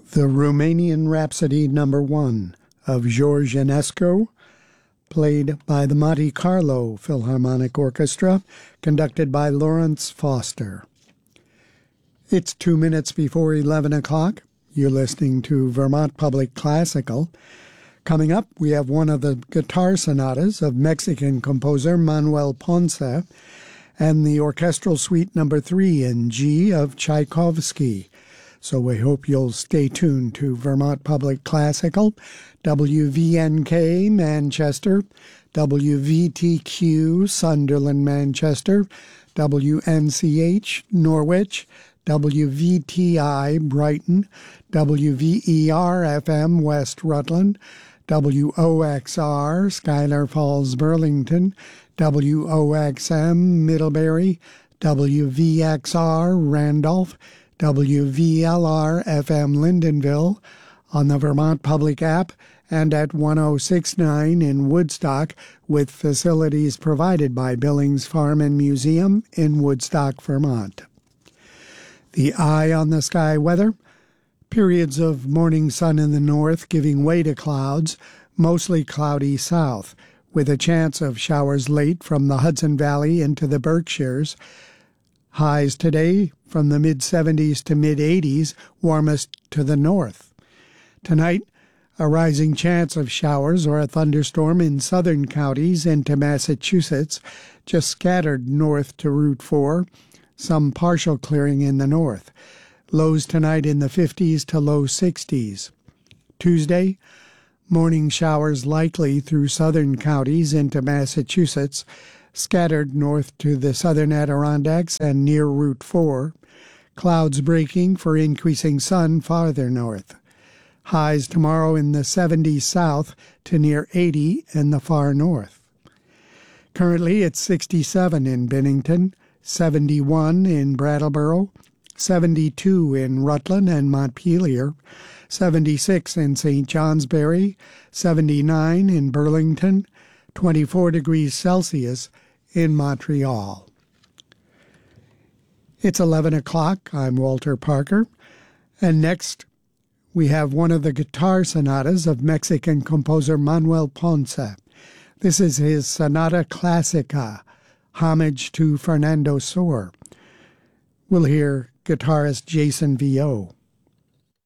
The Romanian Rhapsody No. 1 of George Enescu, played by the Monte Carlo Philharmonic Orchestra, conducted by Lawrence Foster. It's 2 minutes before 11 o'clock. You're listening to Vermont Public Classical. Coming up, we have one of the guitar sonatas of Mexican composer Manuel Ponce and the Orchestral Suite No. 3 in G of Tchaikovsky. So we hope you'll stay tuned to Vermont Public Classical, WVNK Manchester, WVTQ Sunderland Manchester, WNCH Norwich, WVTI Brighton, WVER FM West Rutland, WOXR Schuyler Falls Burlington, WOXM Middlebury, WVXR Randolph, WVLR FM Lyndonville, on the Vermont Public app, and at 1069 in Woodstock, with facilities provided by Billings Farm and Museum in Woodstock, Vermont. The eye on the sky weather: periods of morning sun in the north giving way to clouds, mostly cloudy south, with a chance of showers late from the Hudson Valley into the Berkshires. Highs today from the mid-70s to mid-80s, warmest to the north. Tonight, a rising chance of showers or a thunderstorm in southern counties into Massachusetts, just scattered north to Route 4, some partial clearing in the north. Lows tonight in the 50s to low 60s. Tuesday, morning showers likely through southern counties into Massachusetts, scattered north to the southern Adirondacks and near Route 4. Clouds breaking for increasing sun farther north. Highs tomorrow in the 70s south to near 80 in the far north. Currently it's 67 in Bennington, 71 in Brattleboro, 72 in Rutland and Montpelier, 76 in St. Johnsbury, 79 in Burlington, 24 degrees Celsius in Montreal. It's 11 o'clock. I'm Walter Parker. And next, we have one of the guitar sonatas of Mexican composer Manuel Ponce. This is his Sonata Classica, homage to Fernando Sor. We'll hear guitarist Jason Vio.